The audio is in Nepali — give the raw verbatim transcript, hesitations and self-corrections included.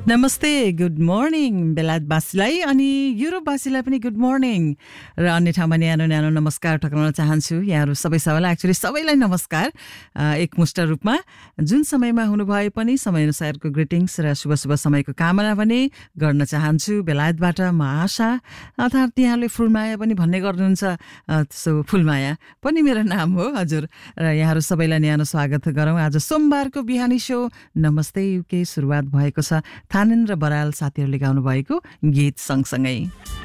नमस्ते, गुड मर्निङ बेलायतवासीलाई अनि युरोपवासीलाई पनि गुड मर्निङ र अन्य ठाउँमा न्यानो न्यानो नमस्कार ठक्राउन चाहन्छु। यहाँहरू सबै सबैलाई एक्चुअली सबैलाई नमस्कार एकमुष्ट रूपमा। जुन समयमा हुनुभए पनि समयअनुसारको ग्रिटिङ्स र शुभ शुभ समयको कामना पनि गर्न चाहन्छु बेलायतबाट म आशा, अर्थात् यहाँले फुलमाया पनि भन्ने गर्नुहुन्छ, सो फुलमाया पनि मेरो नाम हो हजुर। र यहाँहरू सबैलाई न्यानो स्वागत गरौँ। आज सोमबारको बिहानी सो नमस्ते युके सुरुवात भएको छ थानेन्द्र बराल साथीहरूले गाउनु भएको गीत सँगसँगै।